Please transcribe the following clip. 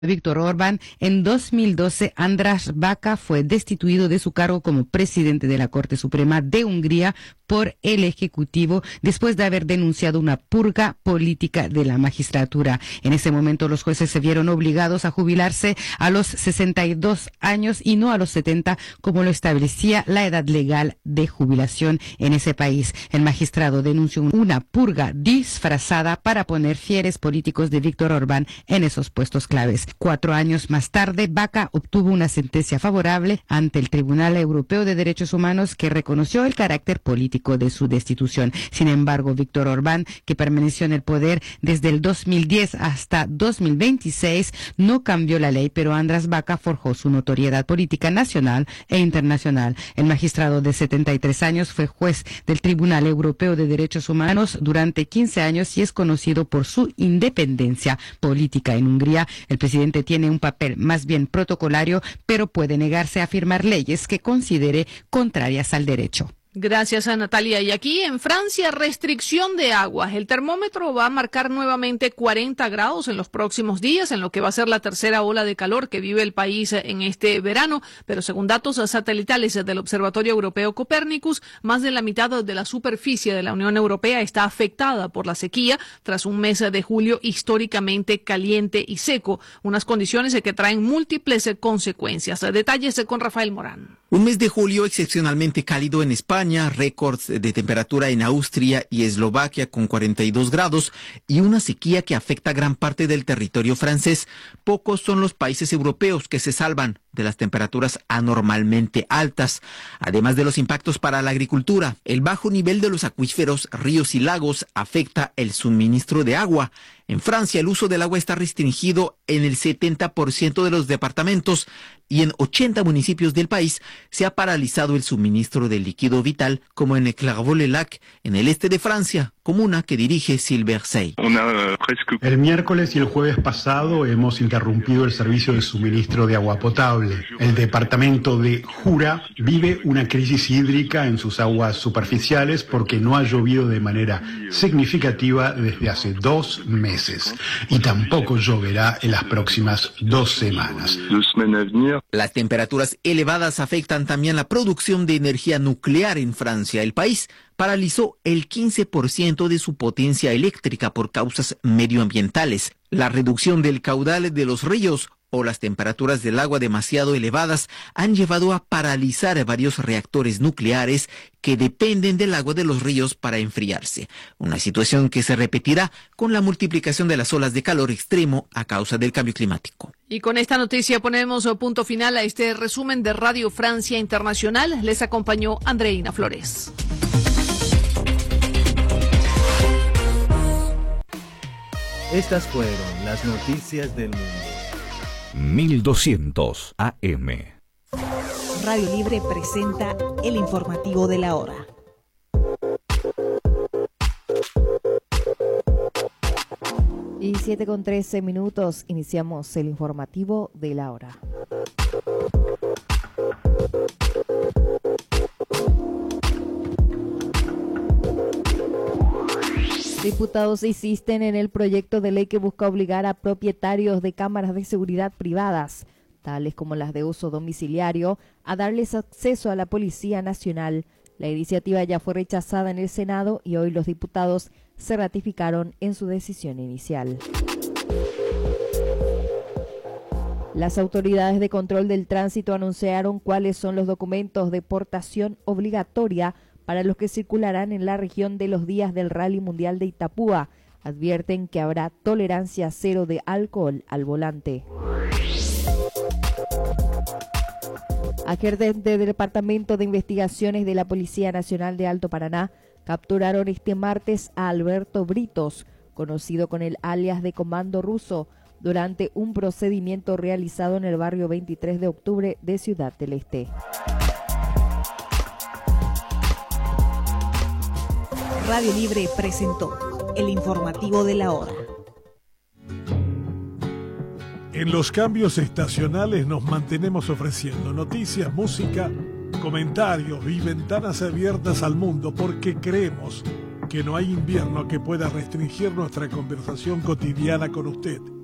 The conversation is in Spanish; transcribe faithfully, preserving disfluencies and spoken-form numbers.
Víctor Orbán, en dos mil doce András Baca fue destituido de su cargo como presidente de la Corte Suprema de Hungría por el Ejecutivo después de haber denunciado una purga política de la magistratura. En ese momento los jueces se vieron obligados a jubilarse a los sesenta y dos años y no a los setenta como lo establecía la edad legal de jubilación en ese país. El magistrado denunció una purga disfrazada para poner fieles políticos de Víctor Orbán en esos puestos claves. Cuatro años más tarde, Baca obtuvo una sentencia favorable ante el Tribunal Europeo de Derechos Humanos que reconoció el carácter político de su destitución. Sin embargo, Víctor Orbán, que permaneció en el poder desde el dos mil diez hasta dos mil veintiséis, no cambió la ley, pero András Baca forjó su notoriedad política nacional e internacional. El magistrado de setenta y tres años fue juez del Tribunal Europeo de Derechos Humanos durante quince años y es conocido por su independencia política. En Hungría, el presidente tiene un papel más bien protocolario, pero puede negarse a firmar leyes que considere contrarias al derecho. Gracias a Natalia. Y aquí en Francia, restricción de agua. El termómetro va a marcar nuevamente cuarenta grados en los próximos días, en lo que va a ser la tercera ola de calor que vive el país en este verano. Pero según datos satelitales del Observatorio Europeo Copernicus, más de la mitad de la superficie de la Unión Europea está afectada por la sequía tras un mes de julio históricamente caliente y seco. Unas condiciones que traen múltiples consecuencias. Detalles con Rafael Morán. Un mes de julio excepcionalmente cálido en España, récords de temperatura en Austria y Eslovaquia con cuarenta y dos grados y una sequía que afecta a gran parte del territorio francés. Pocos son los países europeos que se salvan de las temperaturas anormalmente altas, además de los impactos para la agricultura. El bajo nivel de los acuíferos, ríos y lagos afecta el suministro de agua. En Francia, el uso del agua está restringido en el setenta por ciento de los departamentos y en ochenta municipios del país se ha paralizado el suministro de líquido vital, como en Clairvaux-le-Lac, en el este de Francia, comuna que dirige Sylvain Sey. El miércoles y el jueves pasado hemos interrumpido el servicio de suministro de agua potable. El departamento de Jura vive una crisis hídrica en sus aguas superficiales porque no ha llovido de manera significativa desde hace dos meses y tampoco lloverá en las próximas dos semanas. Las temperaturas elevadas afectan también la producción de energía nuclear en Francia. El país paralizó el quince por ciento de su potencia eléctrica por causas medioambientales. La reducción del caudal de los ríos o las temperaturas del agua demasiado elevadas han llevado a paralizar varios reactores nucleares que dependen del agua de los ríos para enfriarse. Una situación que se repetirá con la multiplicación de las olas de calor extremo a causa del cambio climático. Y con esta noticia ponemos punto final a este resumen de Radio Francia Internacional. Les acompañó Andreina Flores. Estas fueron las noticias del mundo. mil doscientos A M. Radio Libre presenta el informativo de la hora. Y siete con trece minutos, iniciamos el informativo de la hora. Diputados insisten en el proyecto de ley que busca obligar a propietarios de cámaras de seguridad privadas, tales como las de uso domiciliario, a darles acceso a la Policía Nacional. La iniciativa ya fue rechazada en el Senado y hoy los diputados se ratificaron en su decisión inicial. Las autoridades de control del tránsito anunciaron cuáles son los documentos de portación obligatoria para los que circularán en la región de los días del Rally Mundial de Itapúa. Advierten que habrá tolerancia cero de alcohol al volante. Agentes del Departamento de Investigaciones de la Policía Nacional de Alto Paraná capturaron este martes a Alberto Britos, conocido con el alias de Comando Ruso, durante un procedimiento realizado en el barrio veintitrés de octubre de Ciudad del Este. Radio Libre presentó el informativo de la hora. En los cambios estacionales nos mantenemos ofreciendo noticias, música, comentarios y ventanas abiertas al mundo porque creemos que no hay invierno que pueda restringir nuestra conversación cotidiana con usted.